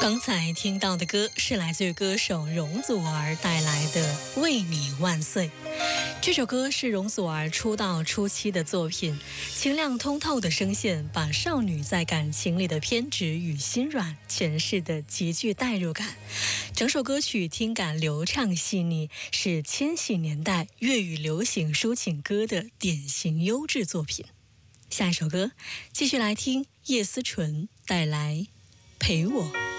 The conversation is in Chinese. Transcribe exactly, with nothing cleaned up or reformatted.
刚才听到的歌是来自于歌手容祖儿带来的《为你万岁》。这首歌是容祖儿出道初期的作品，清亮通透的声线把少女在感情里的偏执与心软诠释得极具代入感。整首歌曲听感流畅细腻，是千禧年代粤语流行抒情歌的典型优质作品。下一首歌继续来听叶思纯带来《陪我》。